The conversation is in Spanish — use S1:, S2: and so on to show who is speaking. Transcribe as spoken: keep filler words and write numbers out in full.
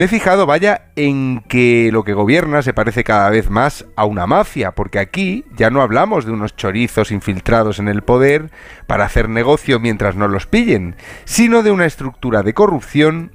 S1: Me he fijado, vaya, en que lo que gobierna se parece cada vez más a una mafia, porque aquí ya no hablamos de unos chorizos infiltrados en el poder para hacer negocio mientras no los pillen, sino de una estructura de corrupción